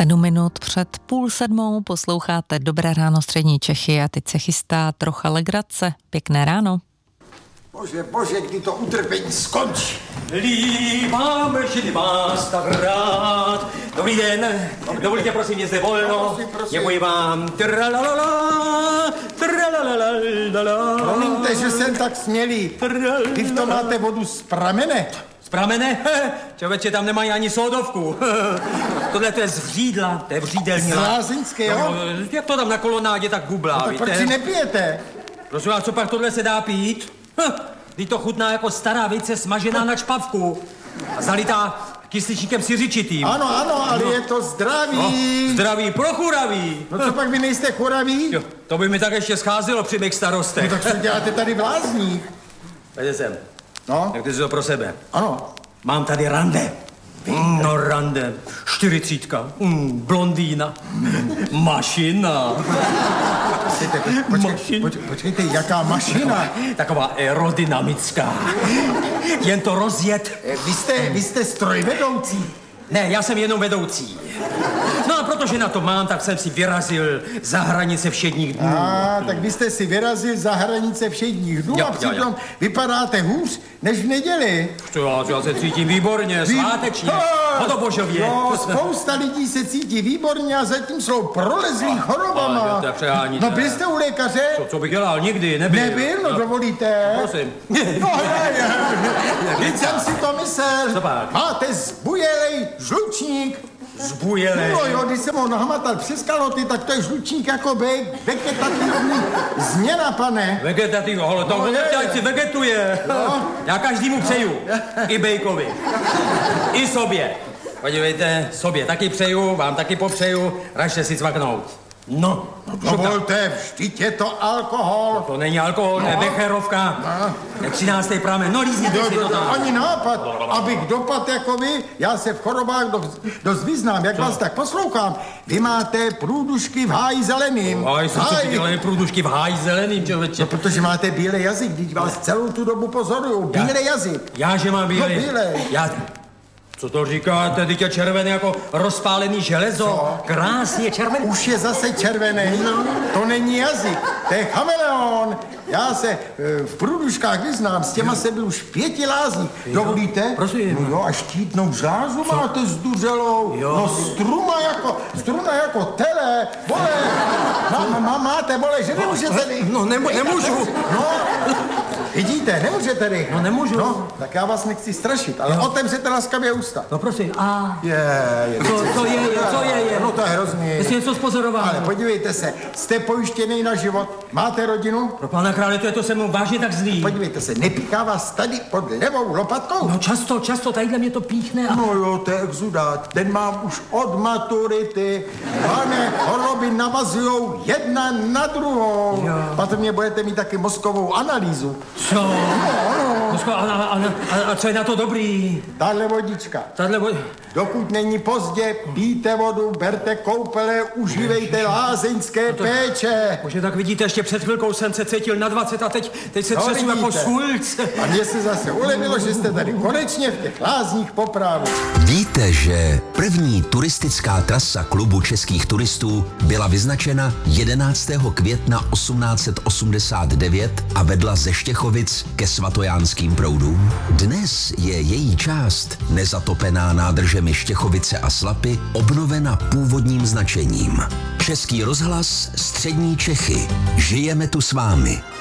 7 minut před 6:30 posloucháte Dobré ráno střední Čechy a teď se chystá trocha legrace. Pěkné ráno. Bože, kdy to utrpení skončí. Líbám ženy vás tak rád. Dobrý den, dovolíte prosím, je zde volno. Prosím. Děkuji vám. Tralalala, tralalalala. Promiňte, že jsem tak smělý. Vy v tom máte vodu z pramene? Z pramene? Člověče, tam nemají ani sódovku. Tohle to je z vřídla, to je vřídelní. Z lázeňské, jo? No, jak to tam na kolonádě tak bublá, No, tak víte? proč si nepijete? Prosím vás, co pak tohle se dá pít? Vždyť to chutná jako stará vejce smažená na čpavku a zalitá kysličníkem siřičitým. Ano, ale je to zdravý. No, zdraví pro churaví. No co pak vy nejste churaví? Jo, to by mi tak ještě scházelo při mých starostech. No tak co děláte tady v lázních? Pojďte sem, No, nechci si to pro sebe. ano. Mám tady rande. No rande, 40, blondýna, mašina. Počkejte, jaká mašina? Taková aerodynamická. Jen to rozjet. Vy jste strojvedoucí. Ne, já jsem jenom vedoucí. No a protože na to mám, tak jsem si vyrazil za hranice všedních dnů. Tak vy jste si vyrazil za hranice všedních dnů Jo, a jo, přitom jo. vypadáte hůř než v neděli. Já se cítím výborně, svátečně, hodobožově. Jo, spousta lidí se cítí výborně a zatím jsou prolezlí chorobama. to je přeháníte. No byl jste u lékaře? Co bych dělal? Nikdy, nebyl. Nebyl? No dovolíte. Prosím. No, Teď jsem si to myslel. Co pak? Máte zbujelej žlučník. Zbujelej. No jo, když jsem ho nahmatal přes kaloty, tak to je žlučník jako vegetativní změna, pane. Vegetativ, ale to ať si vegetuje. No. Já každému přeju. I Bejkovi. I sobě. Podívejte, sobě taky přeju, vám taky popřeju. Ražte si cvaknout. No, Dovolte, vždyť je to alkohol. to není alkohol, to je becherovka. Je 13. pramen, no lízněte si to tam. Ani nápad, abych dopadl jako vy. Já se v chorobách dost vyznám, jak vás tak poslouchám. Vy máte průdušky v háji zeleným. Háj, jsou si dělané průdušky v háji zeleným, člověče. No, protože máte bílej jazyk, když vás celou tu dobu pozoruju. Bílej jazyk. Já, že mám bílej. No, bílej. Co to říkáte, teď je červený jako rozpálený železo. Co? Krásně červený. Už je zase červený. To není jazyk, to je chameleon. Já se v průduškách vyznám, s těma se byl už v 5 lázních. Dovolíte? Prosím. No jo, a štítnou žlázu máte zduřelou. Jo. No struna jako tele. Vole, máte, vole, že nemůžete dych. No nemůžu. No, vidíte, nemůžete dych. No nemůžu. No, tak já vás nechci strašit, ale otevřete laskavě ústa. No prosím, Co je? No to je hrozný. Jestli něco spozoroval. Ale podívejte se, jste pojištěný na život, máte rodinu? Pro pána krále, to je to se mnou vážně tak zlý. Podívejte se, nepíchá vás tady pod levou lopatkou? No často, tadyhle mě to píchne a... No jo, to je exudát, ten mám už od maturity. Pane, choroby navazujou jedna na druhou. Jo. Patrně budete mít taky mozkovou analýzu. Co? No. A co je na to dobrý? Tahle vodička. Dokud není pozdě, pijte vodu, berte koupele, užívejte lázeňské péče. Bože, tak vidíte, ještě před chvilkou jsem se cítil na 20 a teď se třesu jako vidíte. Šulc. A mně se zase ulevilo, že jste tady konečně v těch lázních po právu. Víte, že první turistická trasa Klubu českých turistů byla vyznačena 11. května 1889 a vedla ze Štěchovic ke Svatojánským proudům? Dnes je její část, nezatopená nádržemi Štěchovice a Slapy, obnovena původním značením. Český rozhlas Střední Čechy. Žijeme tu s vámi.